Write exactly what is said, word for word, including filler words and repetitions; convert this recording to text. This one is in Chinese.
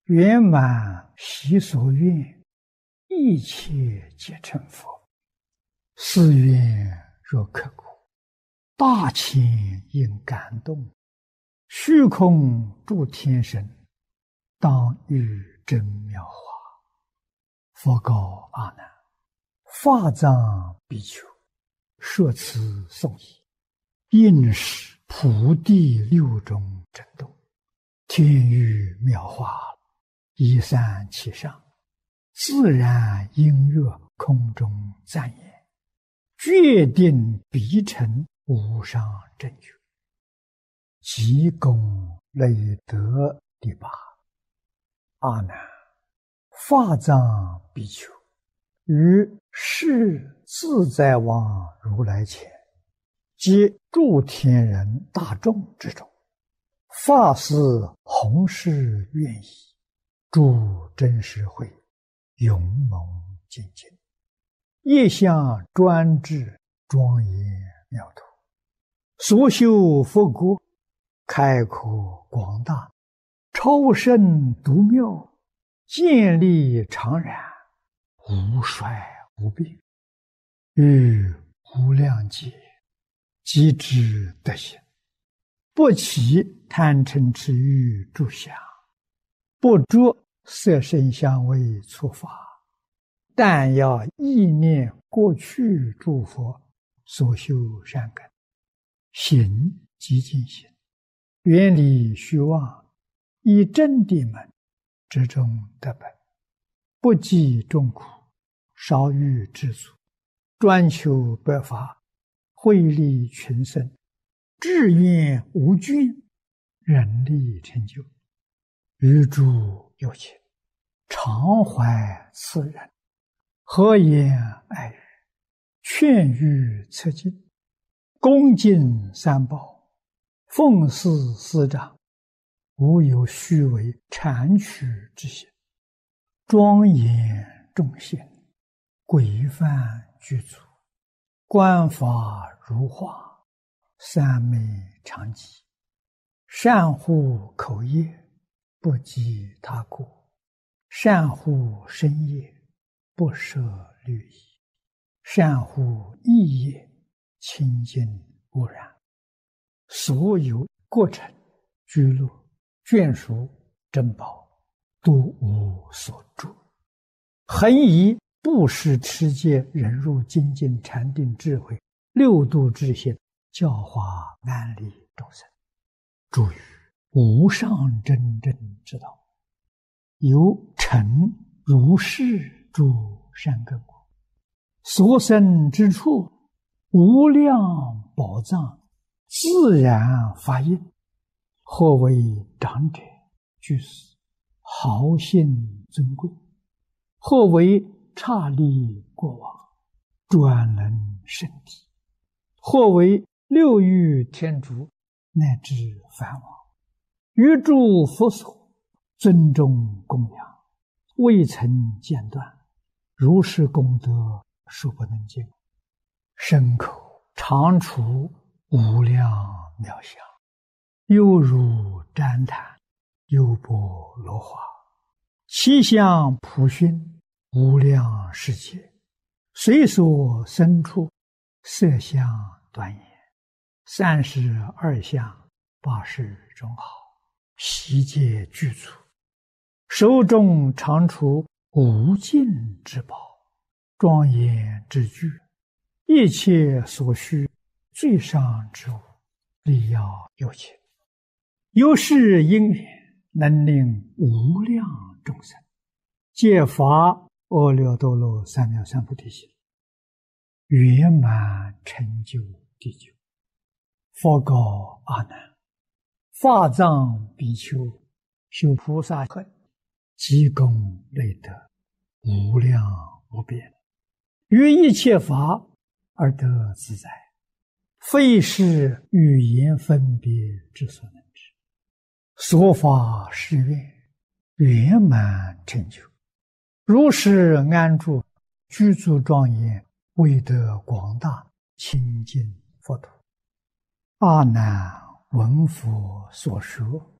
圆满习所愿，一切皆成佛。是愿若刻骨，大千应感动。虚空诸天神，当遇真妙法。佛告阿难：法藏比丘，说此颂已，应是普地六种震动，天雨妙法，一散其上，自然音乐空中赞言，决定必成无上正觉。即功累德第八。阿难，法藏比丘于世自在王如来前，及诸天人大众之中，发誓弘誓愿意，诸真实会勇猛精进，业相专制庄严妙土，所修佛国开阔广大，超胜独妙，建立常然，无衰无病，于无量劫即知德行，不起贪嗔痴欲诸相，不着色声香味触法，但要意念过去诸佛所修善根，行即进行，远离虚妄，以真谛门之中得本，不计众苦，少欲知足，专求白法，惠利群生，志愿无倦，人力成就。于诸有情，常怀慈仁，和颜爱语，劝喻策进，恭敬三宝，奉事师长，无有虚伪谄曲之心，庄严众贤，规范具足，观法如画，三昧常寂，善护口业，不及他过，善护身业，不舍律仪，善护意业，清净无染。所有过程居落眷属珍宝，都无所住，恒以布施持戒忍辱精进禅定智慧六度智性，教化万利众生，诸于无上真正之道，有成如是诸善根果，所生之处无量宝藏，自然发应，或为长者居士，豪信尊贵，或为刹利国王，专能圣体，或为六欲天竺，乃至梵王，于诸佛所尊重供养，未曾间断，如是功德数不能尽，身口常处无量妙相，犹如旃檀，优波罗花，其相普熏，无量世界，随所生处，色相端严，三十二相，八十种好，悉皆具足，手中常处无尽之宝，庄严之具，一切所需最上之物，力要有情，有是因缘，能令无量众生皆发阿耨多罗三藐三菩提心，圆满成就地久。佛告阿难：法藏比丘修菩萨恨，积功累德，无量无边，于一切法而得自在，非是语言分别之所能知。所发誓愿，圆满成就，如是安住，居住庄严，为得广大清净佛土。阿难闻佛所说，